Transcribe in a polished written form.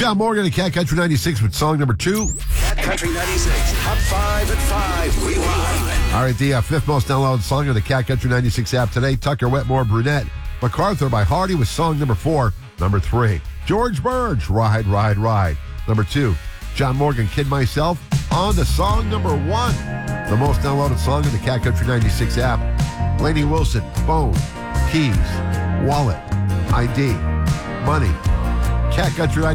John Morgan at Cat Country 96 with song number 2. Cat Country 96, Top 5 at 5, Rewind. All right, the fifth most downloaded song of the Cat Country 96 app today, Tucker Wetmore Brunette. MacArthur by Hardy with song number 4. Number 3, George Burge, Ride, Ride, Ride. Number 2, John Morgan, Kid Myself, on to song number 1. The most downloaded song of the Cat Country 96 app. Lainey Wilson, Phone, Keys, Wallet, ID, Money. Cat Country